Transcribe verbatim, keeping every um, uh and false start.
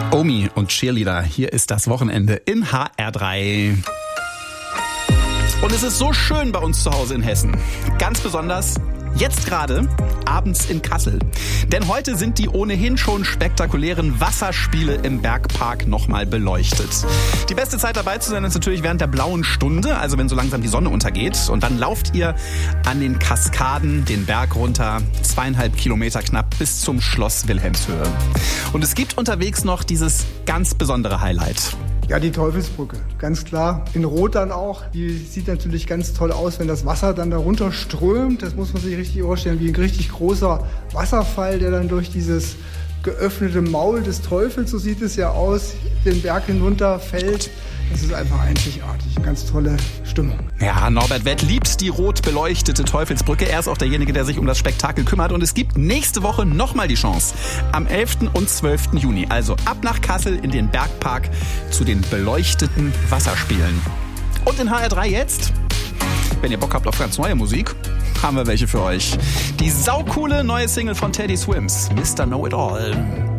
Omi und Cheerleader, hier ist das Wochenende in H R drei. Und es ist so schön bei uns zu Hause in Hessen. Ganz besonders jetzt gerade abends in Kassel. Denn heute sind die ohnehin schon spektakulären Wasserspiele im Bergpark nochmal beleuchtet. Die beste Zeit dabei zu sein ist natürlich während der blauen Stunde, also wenn so langsam die Sonne untergeht. Und dann lauft ihr an den Kaskaden den Berg runter, zweieinhalb Kilometer knapp bis zum Schloss Wilhelmshöhe. Und es gibt unterwegs noch dieses ganz besondere Highlight. Ja, die Teufelsbrücke, ganz klar. In Rot dann auch. Die sieht natürlich ganz toll aus, wenn das Wasser dann da runter strömt. Das muss man sich richtig vorstellen, wie ein richtig großer Wasserfall, der dann durch dieses geöffnete Maul des Teufels, so sieht es ja aus, den Berg hinunter fällt. Das ist einfach einzigartig. Ganz tolle Stimmung. Ja, Norbert Wett liebt die rot beleuchtete Teufelsbrücke. Er ist auch derjenige, der sich um das Spektakel kümmert. Und es gibt nächste Woche nochmal die Chance. Am elften und zwölften Juni. Also ab nach Kassel in den Bergpark zu den beleuchteten Wasserspielen. Und in H R drei jetzt, wenn ihr Bock habt auf ganz neue Musik, haben wir welche für euch. Die saukoole neue Single von Teddy Swims, Mister Know It All.